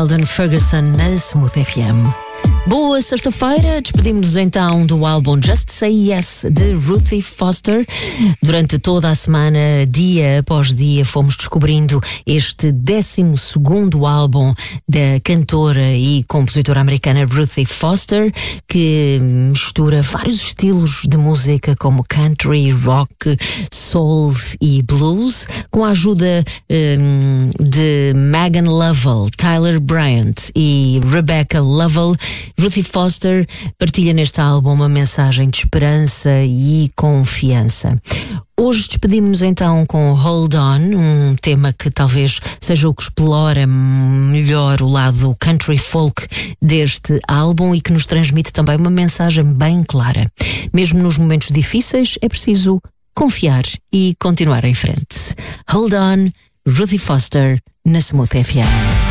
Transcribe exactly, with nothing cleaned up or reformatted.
Sheldon Ferguson na Smooth F M. Boa sexta-feira, despedimos-nos então do álbum Just Say Yes de Ruthie Foster. Durante toda a semana, dia após dia, fomos descobrindo este décimo segundo álbum da cantora e compositora americana Ruthie Foster, que mistura vários estilos de música como country, rock, soul e blues, com a ajuda um, de Megan Lovell, Tyler Bryant e Rebecca Lovell. Ruthie Foster partilha neste álbum uma mensagem de esperança e confiança. Hoje despedimos-nos então com Hold On, um tema que talvez seja o que explora melhor o lado country folk deste álbum e que nos transmite também uma mensagem bem clara. Mesmo nos momentos difíceis é preciso confiar e continuar em frente. Hold On, Ruthie Foster na Smooth F M.